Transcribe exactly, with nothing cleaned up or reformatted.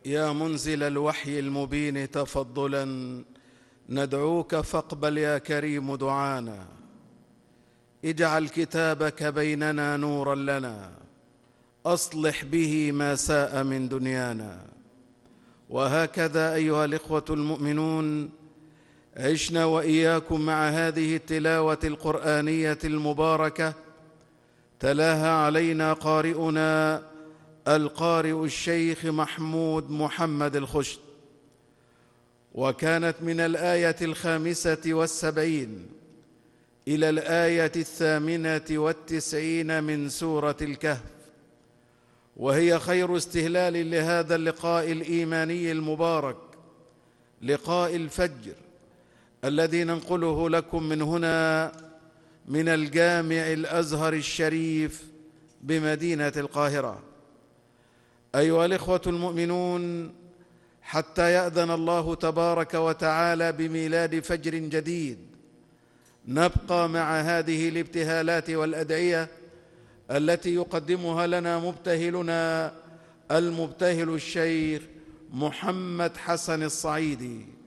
يا منزل الوحي المبين تفضلا ندعوك فاقبل يا كريم دعانا. اجعل كتابك بيننا نورا لنا، أصلح به ما ساء من دنيانا. وهكذا أيها الإخوة المؤمنون، عشنا وإياكم مع هذه التلاوة القرآنية المباركة تلاها علينا قارئنا القارئ الشيخ محمود محمد الخشت، وكانت من الآية الخامسة والسبعين إلى الآية الثامنة والتسعين من سورة الكهف، وهي خير استهلال لهذا اللقاء الإيماني المبارك، لقاء الفجر الذي ننقله لكم من هنا من الجامع الأزهر الشريف بمدينة القاهرة. أيها الإخوة المؤمنون، حتى يأذن الله تبارك وتعالى بميلاد فجر جديد، نبقى مع هذه الابتهالات والأدعية التي يقدمها لنا مبتهلنا المبتهل الشيخ محمد حسن الصعيدي.